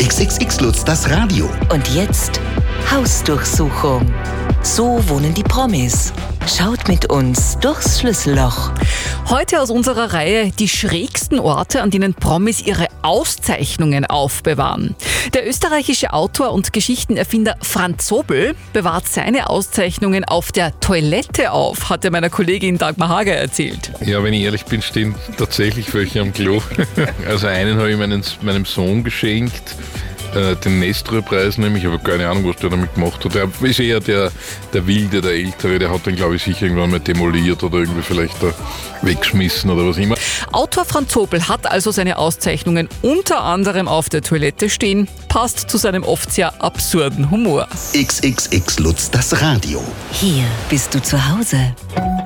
XXX Lutz, das Radio. Und jetzt Hausdurchsuchung. So wohnen die Promis. Schaut mit uns durchs Schlüsselloch. Heute aus unserer Reihe die schrägsten Orte, an denen Promis ihre Auszeichnungen aufbewahren. Der österreichische Autor und Geschichtenerfinder Franz Zobel bewahrt seine Auszeichnungen auf der Toilette auf, hat er meiner Kollegin Dagmar Hager erzählt. Ja, wenn ich ehrlich bin, stehen tatsächlich welche am Klo. Also einen habe ich meinem Sohn geschenkt. Den Nestor-Preis nämlich, ich habe keine Ahnung, was der damit gemacht hat. Der ist eher der Wilde, der Ältere, der hat den, glaube ich, sicher irgendwann mal demoliert oder irgendwie vielleicht da weggeschmissen oder was immer. Autor Franz Zobel hat also seine Auszeichnungen unter anderem auf der Toilette stehen. Passt zu seinem oft sehr absurden Humor. XXX Lutz, das Radio. Hier bist du zu Hause.